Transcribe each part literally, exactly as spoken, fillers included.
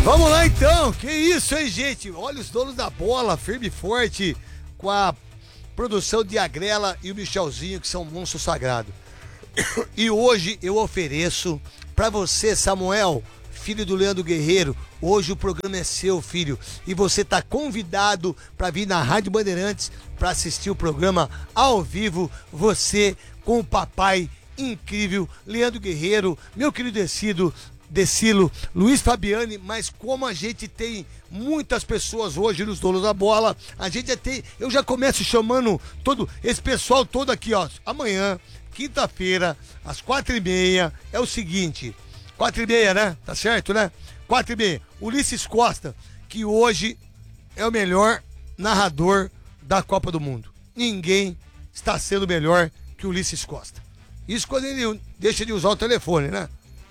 Vamos lá então, que isso, hein, gente? Olha os donos da bola, firme e forte, com a produção de Agrela e o Michelzinho, que são monstros sagrados. E hoje eu ofereço pra você, Samuel, filho do Leandro Guerreiro. Hoje o programa é seu, filho, e você tá convidado pra vir na Rádio Bandeirantes pra assistir o programa ao vivo, você com o papai incrível, Leandro Guerreiro, meu querido Decido, Decilo, Luiz Fabiani. Mas como a gente tem muitas pessoas hoje nos Donos da Bola, a gente já tem, eu já começo chamando todo esse pessoal todo aqui, ó. Amanhã, quinta-feira, às quatro e meia, é o seguinte, quatro e meia, né? Tá certo, né? Quatro e meia, Ulisses Costa, que hoje é o melhor narrador da Copa do Mundo. Ninguém está sendo melhor que o Ulisses Costa. Isso quando ele deixa de usar o telefone, né?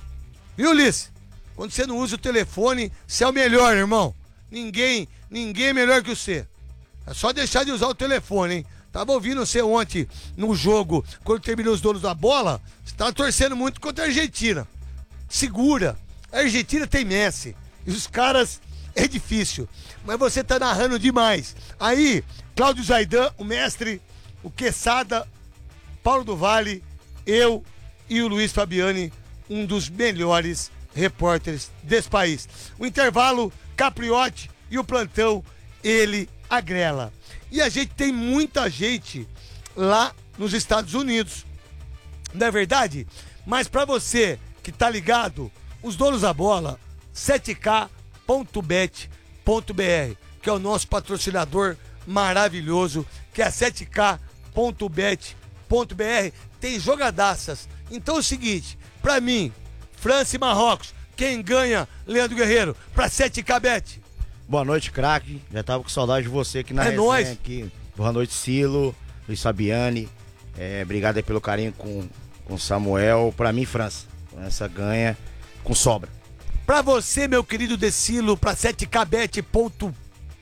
Viu, Ulisses? Quando você não usa o telefone, você é o melhor, irmão. Ninguém, ninguém é melhor que você. É só deixar de usar o telefone, hein? Tava ouvindo você ontem no jogo, quando terminou os Donos da Bola, você tava torcendo muito contra a Argentina. Segura. A Argentina tem Messi. E os caras, é difícil. Mas você tá narrando demais. Aí, Cláudio Zaidan, o mestre, o Quesada, Paulo do Vale, eu e o Luiz Fabiani, um dos melhores repórteres desse país. O intervalo, Capriotti, e o plantão, ele, Agrela. E a gente tem muita gente lá nos Estados Unidos, não é verdade? Mas pra você que tá ligado, os Donos da Bola, sete k ponto bet ponto b r, que é o nosso patrocinador maravilhoso, que é sete k ponto bet ponto b r, tem jogadaças. Então é o seguinte, pra mim, França e Marrocos, quem ganha, Leandro Guerreiro, pra sete k bet. Boa noite, craque. Já tava com saudade de você aqui na é resenha. Nóis. Aqui. Boa noite, Silo, Luiz Fabiani. É, obrigado aí pelo carinho com com Samuel. Pra mim, França. França ganha com sobra. Pra você, meu querido Decilo, pra sete k bet ponto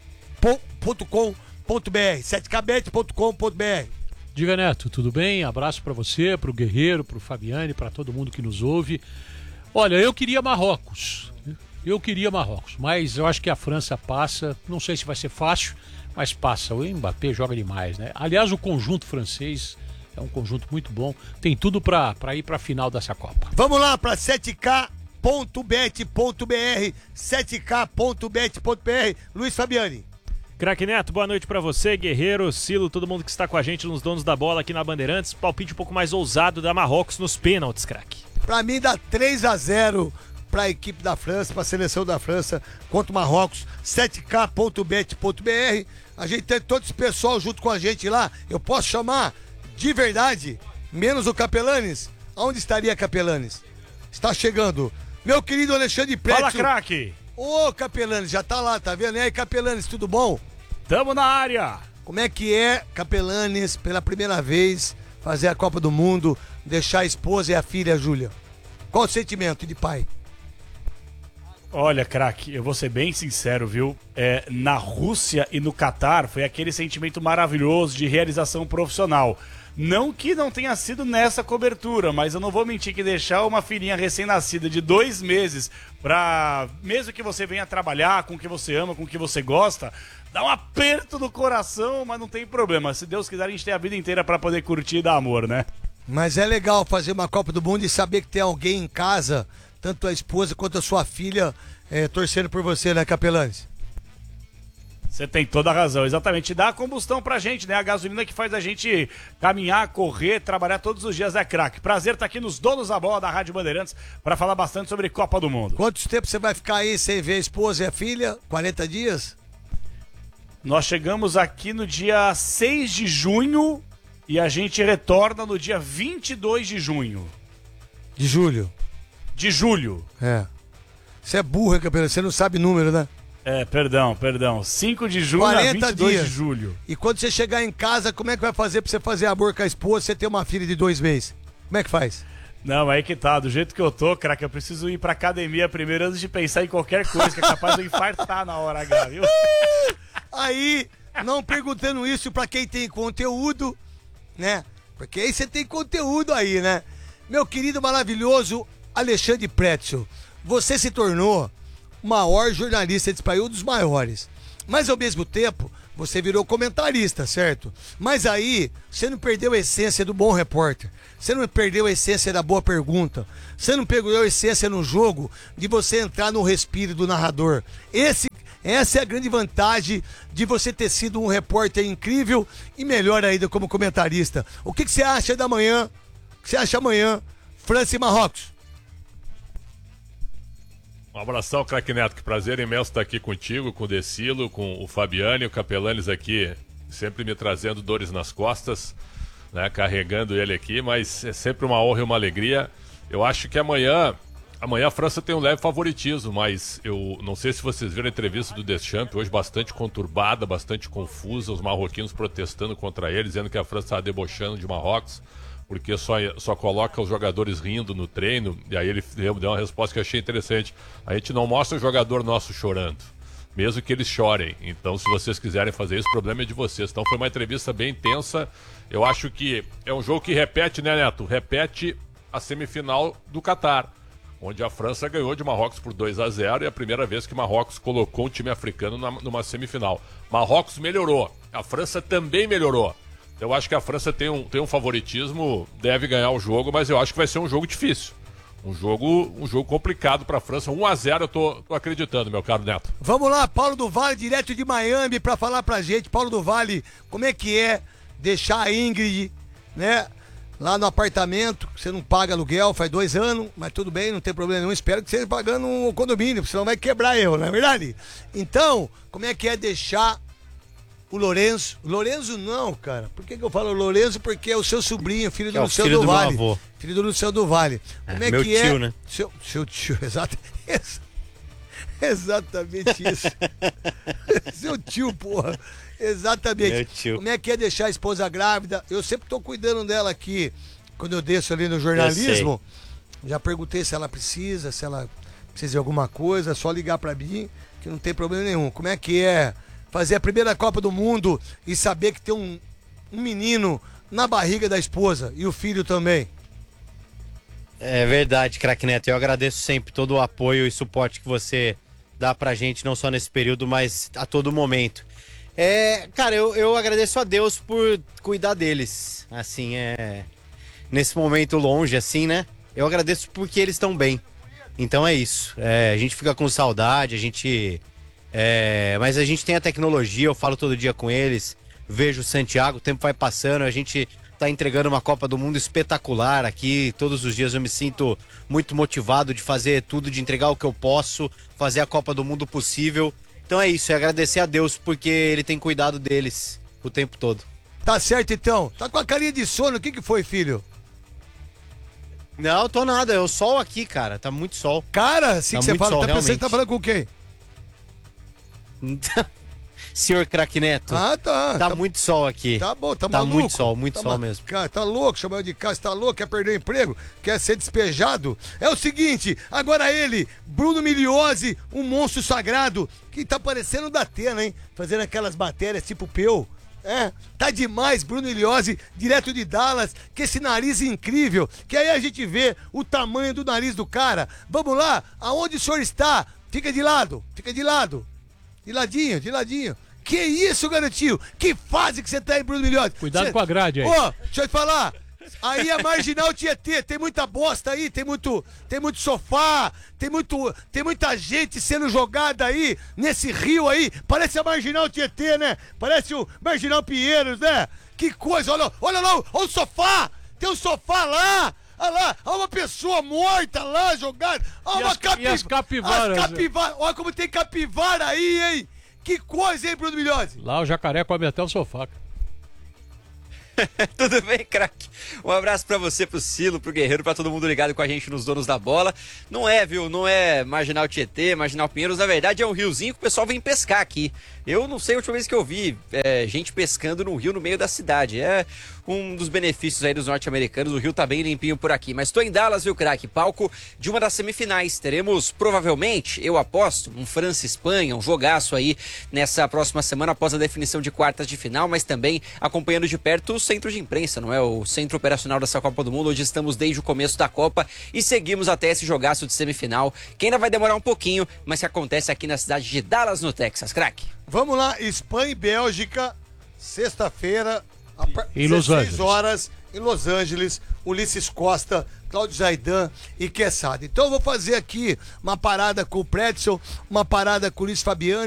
com ponto b r, sete k bet ponto com ponto b r. Diga, Neto, tudo bem? Abraço pra você, pro Guerreiro, pro Fabiani, pra todo mundo que nos ouve. Olha, eu queria Marrocos. Eu queria Marrocos, mas eu acho que a França passa. Não sei se vai ser fácil, mas passa. O Mbappé joga demais, né? Aliás, o conjunto francês é um conjunto muito bom. Tem tudo pra, pra ir pra final dessa Copa. Vamos lá pra sete k ponto bet ponto b r, sete k ponto bet ponto b r. Luiz Fabiani. Craque Neto, boa noite pra você, Guerreiro, Silo, todo mundo que está com a gente nos Donos da Bola aqui na Bandeirantes. Palpite um pouco mais ousado da Marrocos nos pênaltis, craque. Pra mim dá três a zero pra equipe da França, pra seleção da França contra o Marrocos, sete k ponto bet ponto b r. A gente tem todo esse pessoal junto com a gente lá. Eu posso chamar de verdade, menos o Capelanes? Aonde estaria Capelanes? Está chegando meu querido Alexandre Preto. Fala, craque. Ô, Capelanes, já tá lá, tá vendo? E aí, Capelanes, tudo bom? Tamo na área. Como é que é, Capelanes, pela primeira vez, fazer a Copa do Mundo, deixar a esposa e a filha, a Júlia? Qual o sentimento de pai? Olha, craque, eu vou ser bem sincero, viu? É, na Rússia e no Catar foi aquele sentimento maravilhoso de realização profissional. Não que não tenha sido nessa cobertura, mas eu não vou mentir que deixar uma filhinha recém-nascida de dois meses pra... Mesmo que você venha trabalhar com o que você ama, com o que você gosta, dá um aperto no coração, mas não tem problema. Se Deus quiser, a gente tem a vida inteira pra poder curtir e dar amor, né? Mas é legal fazer uma Copa do Mundo e saber que tem alguém em casa, tanto a esposa quanto a sua filha, é, torcendo por você, né, Capelanes? Você tem toda a razão, exatamente. Dá a combustão pra gente, né? A gasolina que faz a gente caminhar, correr, trabalhar todos os dias, é craque. Prazer estar aqui nos Donos da Bola da Rádio Bandeirantes pra falar bastante sobre Copa do Mundo. Quantos tempos você vai ficar aí sem ver a esposa e a filha? quarenta dias? Nós chegamos aqui no dia seis de junho e a gente retorna no dia vinte e dois de junho. De julho? De julho. É. Você é burro, hein, Capelanes? Você não sabe número, né? É, perdão, perdão. cinco de junho a vinte e dois dias. de julho. E quando você chegar em casa, como é que vai fazer pra você fazer amor com a esposa, você ter uma filha de dois meses? Como é que faz? Não, aí que tá, do jeito que eu tô, craque, eu preciso ir pra academia primeiro antes de pensar em qualquer coisa que é capaz de eu infartar na hora H, viu? Aí, não perguntando isso pra quem tem conteúdo, né? Porque aí você tem conteúdo aí, né? Meu querido maravilhoso Alexandre Pretzel, você se tornou maior jornalista desse país, um dos maiores. Mas ao mesmo tempo, você virou comentarista, certo? Mas aí, você não perdeu a essência do bom repórter. Você não perdeu a essência da boa pergunta. Você não perdeu a essência no jogo de você entrar no respiro do narrador. Esse, essa é a grande vantagem de você ter sido um repórter incrível e melhor ainda como comentarista. O que, que você acha da manhã? O que você acha amanhã? França e Marrocos. Um abração, craque Neto, que prazer imenso estar aqui contigo, com o Decilo, com o Fabiano e o Capelanes aqui, sempre me trazendo dores nas costas, né, carregando ele aqui, mas é sempre uma honra e uma alegria. Eu acho que amanhã, amanhã a França tem um leve favoritismo, mas eu não sei se vocês viram a entrevista do Deschamps, hoje bastante conturbada, bastante confusa, os marroquinos protestando contra ele, dizendo que a França está debochando de Marrocos, porque só, só coloca os jogadores rindo no treino, e aí ele deu uma resposta que eu achei interessante. A gente não mostra o jogador nosso chorando, mesmo que eles chorem. Então, se vocês quiserem fazer isso, o problema é de vocês. Então, foi uma entrevista bem intensa. Eu acho que é um jogo que repete, né, Neto? Repete a semifinal do Catar, onde a França ganhou de Marrocos por dois a zero, e é a primeira vez que Marrocos colocou um time africano na, numa semifinal. Marrocos melhorou, a França também melhorou. Eu acho que a França tem um, tem um favoritismo, deve ganhar o jogo, mas eu acho que vai ser um jogo difícil. Um jogo, um jogo complicado para a França. um a zero eu tô, tô acreditando, meu caro Neto. Vamos lá, Paulo do Vale, direto de Miami, para falar pra gente. Paulo do Vale, como é que é deixar a Ingrid, né, lá no apartamento, você não paga aluguel, faz dois anos, mas tudo bem, não tem problema nenhum. Espero que você esteja pagando um condomínio, senão vai quebrar eu, não é verdade? Então, como é que é deixar o Lourenço? Lourenço não, cara. Por que, que eu falo Lourenço? Porque é o seu sobrinho, filho do é Luciano filho do, do Vale. avô. Filho do Luciano do Vale. Como é, é meu que tio, é? né? Seu, seu tio, exato. Exatamente isso. Seu tio, porra. Exatamente. Meu tio. Como é que é deixar a esposa grávida? Eu sempre tô cuidando dela aqui. Quando eu desço ali no jornalismo, já perguntei se ela precisa, se ela precisa de alguma coisa, é só ligar pra mim, que não tem problema nenhum. Como é que é fazer a primeira Copa do Mundo e saber que tem um, um menino na barriga da esposa e o filho também? É verdade, craque Neto. Eu agradeço sempre todo o apoio e suporte que você dá pra gente, não só nesse período, mas a todo momento. É, cara, eu, eu agradeço a Deus por cuidar deles. Assim, é. Nesse momento longe, assim, né? Eu agradeço porque eles estão bem. Então é isso. É, a gente fica com saudade, a gente. É, mas a gente tem a tecnologia, eu falo todo dia com eles, vejo o Santiago, o tempo vai passando, a gente tá entregando uma Copa do Mundo espetacular aqui, todos os dias eu me sinto muito motivado de fazer tudo, de entregar o que eu posso, fazer a Copa do Mundo possível. Então é isso, é agradecer a Deus porque ele tem cuidado deles o tempo todo. Tá certo então, tá com a carinha de sono, o que que foi, filho? Não, tô nada, é o sol aqui, cara, tá muito sol. Cara, assim Tá que você muito fala, sol, tá pensando que realmente. tá falando com quem? Senhor craque Neto, Ah, tá. tá muito sol aqui. Tá bom, tá, Tá maluco. muito sol, muito Tá sol ma- mesmo. Cara, tá louco, chamando de casa, tá louco, quer perder o emprego, quer ser despejado. É o seguinte, agora ele, Bruno Migliozzi, um monstro sagrado, que tá parecendo da Atena, hein? Fazendo aquelas matérias tipo Peu. É, tá demais, Bruno Migliozzi, direto de Dallas, que esse nariz incrível, que aí a gente vê o tamanho do nariz do cara. Vamos lá, aonde o senhor está? Fica de lado, fica de lado. De ladinho, de ladinho. Que isso, garotinho? Que fase que você tá aí, Bruno Migliozzi? Cuidado Cê... com a grade aí. Ô, deixa eu te falar. Aí a Marginal Tietê, tem muita bosta aí, tem muito, tem muito sofá, tem muito, tem muita gente sendo jogada aí nesse rio aí. Parece a Marginal Tietê, né? Parece o Marginal Pinheiros, né? Que coisa, olha, olha lá, olha o sofá. Tem um sofá lá. Olha lá, olha uma pessoa morta lá jogada. Olha E uma as- capi... e as capivaras, As capivara. Olha como tem capivara aí, hein? Que coisa, hein, Bruno Migliozzi? Lá o jacaré come até o sofá. cara. Tudo bem, craque? Um abraço pra você, pro Silo, pro Guerreiro, pra todo mundo ligado com a gente nos Donos da Bola. Não é, viu? Não é Marginal Tietê, Marginal Pinheiros, na verdade é um riozinho que o pessoal vem pescar aqui. Eu não sei a última vez que eu vi é, gente pescando num rio no meio da cidade. É um dos benefícios aí dos norte-americanos. O Rio tá bem limpinho por aqui. Mas tô em Dallas, viu, craque? Palco de uma das semifinais. Teremos, provavelmente, eu aposto, um França-Espanha, um jogaço aí nessa próxima semana após a definição de quartas de final, mas também acompanhando de perto o centro de imprensa, não é? O centro operacional dessa Copa do Mundo, onde estamos desde o começo da Copa e seguimos até esse jogaço de semifinal, que ainda vai demorar um pouquinho, mas que acontece aqui na cidade de Dallas, no Texas, craque. Vamos lá, Espanha e Bélgica, sexta-feira, Em Los Angeles. horas, em Los Angeles, Ulisses Costa, Cláudio Zaidan e Quesada. Então eu vou fazer aqui uma parada com o Pretzel, uma parada com o Luiz Fabiano,